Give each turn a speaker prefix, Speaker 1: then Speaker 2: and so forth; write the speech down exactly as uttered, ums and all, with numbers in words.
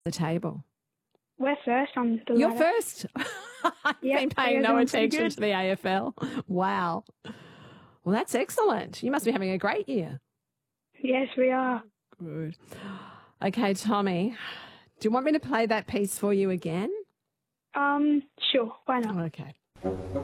Speaker 1: the table?
Speaker 2: We're first on the
Speaker 1: You're
Speaker 2: ladder.
Speaker 1: first. I've
Speaker 2: Yep,
Speaker 1: been paying
Speaker 2: we're
Speaker 1: no
Speaker 2: doing pretty
Speaker 1: attention
Speaker 2: good.
Speaker 1: to the A F L. Wow. Well, that's excellent. You must be having a great year.
Speaker 2: Yes, we are.
Speaker 1: Good. Okay, Tommy, do you want me to play that piece for you again?
Speaker 2: Um, sure, why not?
Speaker 1: Okay.